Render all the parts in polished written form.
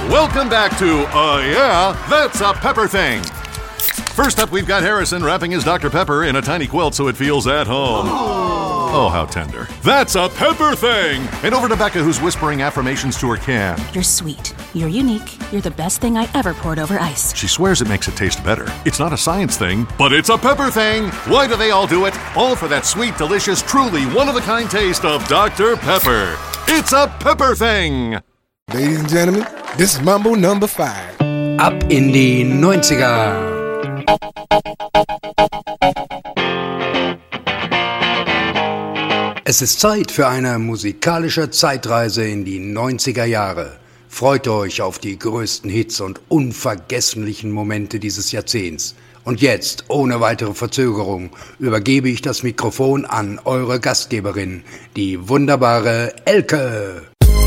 Welcome back to, yeah, That's a Pepper Thing. First up, we've got Harrison wrapping his Dr. Pepper in a tiny quilt so it feels at home. Oh, how tender. That's a Pepper Thing! And over to Becca, who's whispering affirmations to her can. You're sweet. You're unique. You're the best thing I ever poured over ice. She swears it makes it taste better. It's not a science thing, but it's a Pepper Thing! Why do they all do it? All for that sweet, delicious, truly one-of-a-kind taste of Dr. Pepper. It's a Pepper Thing! Ladies and gentlemen, this is Mambo number 5. Ab in die 90er. Es ist Zeit für eine musikalische Zeitreise in die 90er Jahre. Freut euch auf die größten Hits und unvergesslichen Momente dieses Jahrzehnts. Und jetzt, ohne weitere Verzögerung, übergebe ich das Mikrofon an eure Gastgeberin, die wunderbare Elke.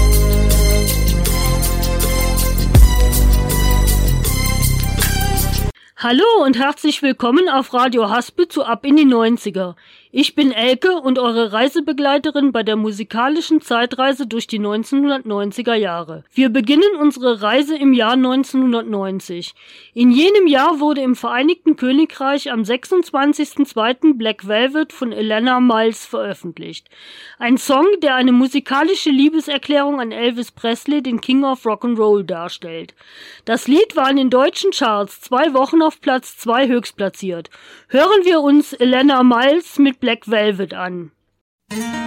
Hallo und herzlich willkommen auf Radio Haspe zu Ab in die 90er. Ich bin Elke und eure Reisebegleiterin bei der musikalischen Zeitreise durch die 1990er Jahre. Wir beginnen unsere Reise im Jahr 1990. In jenem Jahr wurde im Vereinigten Königreich am 26.02. Black Velvet von Elena Miles veröffentlicht. Ein Song, der eine musikalische Liebeserklärung an Elvis Presley, den King of Rock'n'Roll, darstellt. Das Lied war in den deutschen Charts 2 Wochen auf Platz 2 höchstplatziert. Hören wir uns Elena Miles mit Black Velvet an.